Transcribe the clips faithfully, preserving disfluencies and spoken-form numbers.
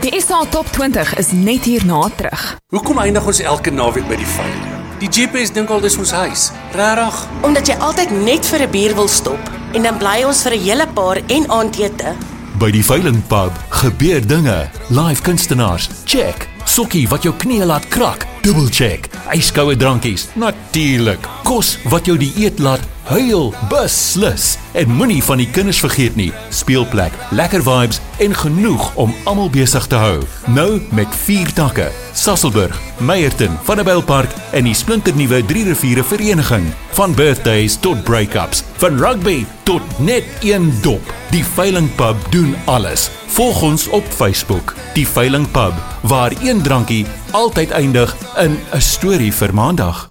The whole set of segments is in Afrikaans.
Die S A Top twintig is net hierna terug. Hoekom eindig ons elke naweek by die veiling? Die G P S dink al dis ons huis. Rarig. Omdat jy altyd net vir 'n bier wil stop en dan bly ons vir 'n hele paar en aandete. By die Veiling Pub gebeur dinge. Live kunstenaars, check. Sokkie wat jou knieë laat krak, double check. Yskoue drankies, natuurlik. Kos wat jou die eet laat huil, beslis. En moenie van die kinders vergeet nie. Speelplek, lekker vibes en genoeg om almal besig te hou. Nou met vier takke. Sasolburg, Meyerton, Vanderbijlpark en die splinternuwe Drie Riviere Vereniging. Van birthdays tot break-ups, van rugby tot net een dop. Die Veiling Pub doen alles. Volg ons op Facebook, Die Veiling Pub, waar een drankie altyd eindig in 'n storie vir maandag.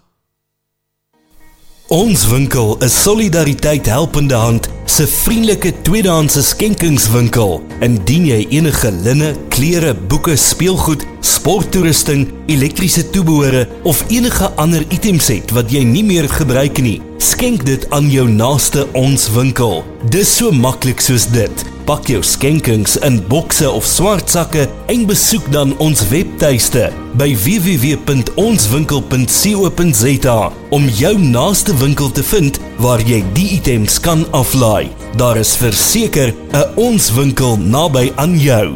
Ons winkel is Solidariteit Helpende Hand se vriendelike tweedehandse skenkingswinkel. Indien jy enige linne, klere, boeke, speelgoed, sporttoerusting, elektriese toebehore of enige ander items het wat jy nie meer gebruik nie, skenk dit aan jou naaste Ons Winkel. Dis so maklik soos dit. Pak jou skenkings in bokse of swart sakke en besoek dan ons webtuiste by w w w punt ons winkel punt co punt z a om jou naaste winkel te vind waar jy die items kan aflaai. Daar is verseker 'n Ons Winkel naby aan jou.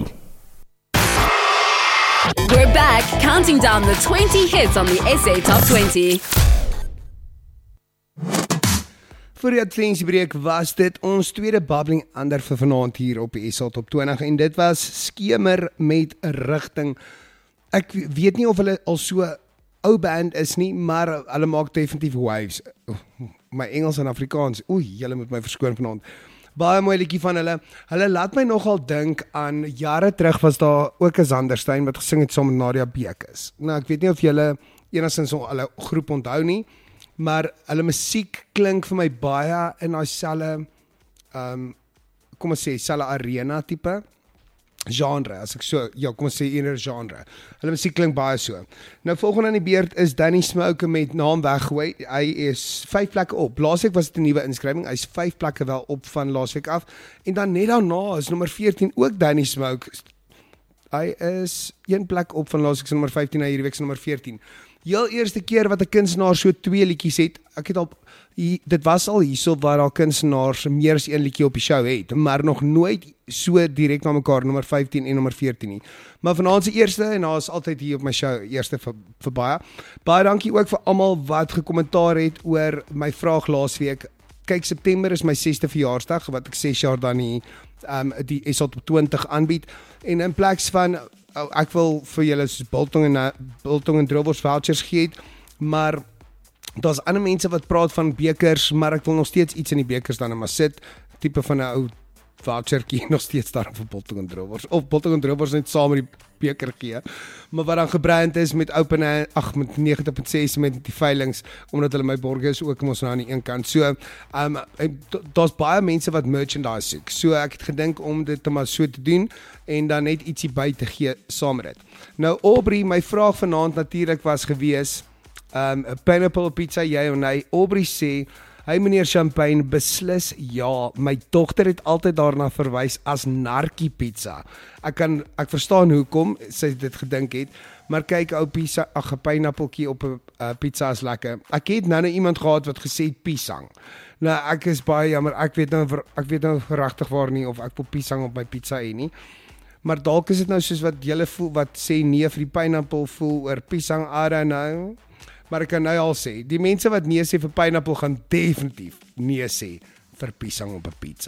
We're back, counting down the twenty hits on the S A Top twenty. Voor die adventiebreek was dit ons tweede babbling ander vir vanaand hier op die S A Top twintig en dit was Skemer met 'n rigting. Ek weet nie of hulle al so ou band is nie, maar hulle maak definitief waves. My Engels en Afrikaans, oei, julle moet my verskoon vanaand. Baie mooi liedjie van hulle. Hulle laat my nogal dink aan jare terug was daar ook 'n Zanderstein wat gesing het saam met Nadia Bekes. Nou ek weet nie of julle enigstens hulle groep onthou nie, maar hulle musiek klink vir my baie in daai selfe um, kom ons sê selfe arena tipe genre, as ek so, ja, kom ons sê eener genre. Hulle musiek klink baie so. Nou volgende aan die beurt is Danny Smoke met Naam Weggooi. Hy is vyf plekke op. Laasweek was dit 'n nuwe inskrywing. Hy's vyf plekke wel op van laasweek af. En dan net daarna is nommer veertien ook Danny Smoke. Hy is een plek op van laasweek se nommer vyftien na hierdie week se nommer veertien. Heel eerste keer wat 'n kunstenaar so twee liedjies het, ek het al, dit was al hierso waar al kunstenaars meer as een liedjie op die show het, maar nog nooit so direk na mekaar, nommer vyftien en nommer veertien nie. Maar vanaand se eerste, en daar is altyd hier op my show, eerste vir, vir baie. Baie dankie ook vir almal wat gekommentaar het oor my vraag laasweek. Kyk, September is my sesde verjaarsdag, wat ek ses jaar dan die, um, die S A Top twintig aanbied, en in pleks van Oh, ek wil vir julle soos biltong en, biltong en drillbos vouchers gee, maar daar's ander mense wat praat van bekers, maar ek wil nog steeds iets in die bekers dan maar sit, tipe van 'n ou voucherkie nog steeds daar vir biltong en drillbos, of biltong en drillbos net saam met die beker gee, maar wat dan gebrand is met open, ag met negentig punt ses met die veilings, omdat hulle my borge is ook ons nou aan die een kant. So, um, daar's baie mense wat merchandise soek. So ek het gedink om dit te maar so te doen en dan net ietsie by te gee saam met dit. Nou Aubrey, my vraag vanaand natuurlik was gewees, um, 'n pineapple pizza, jy of nee? Aubrey sê, hy meneer Champagne, beslis ja, my dogter het altyd daarna verwys as narkie pizza. Ek kan, ek verstaan hoekom sy dit gedink het, maar kyk ou pizza, ag 'n pineappeltjie op 'n uh, pizza is lekker. Ek het nou nou iemand gehad wat gesê het pisang. Nou ek is baie jammer, ek weet nou ek weet nou regtig waar nie of ek wil pisang op my pizza hê nie. Maar dalk is dit nou soos wat julle voel wat sê nee vir die pineapple voel oor pisang, I don't know. Maar ek kan nou al sê, die mense wat nee sê vir pineapple gaan definitief nee sê vir pisang op 'n pizza.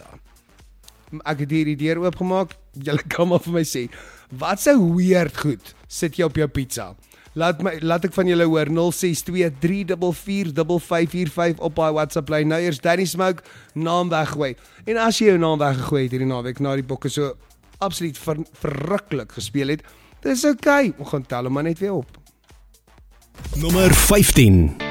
Ek het hier die deur oopgemaak, julle kan maar vir my sê, wat se weird goed sit jy op jou pizza? Laat my laat ek van julle hoor, nul ses twee drie vier vier vyf vyf vier vyf op my WhatsApp lyn. Nou eers Danny Smoke, Naam Weggooi. En as jy jou naam weggegooi het hierdie naweek na die bokke so absoluut ver, verruklik gespeel het, dis okay, ons gaan tel hom maar net weer op. Nommer vyftien.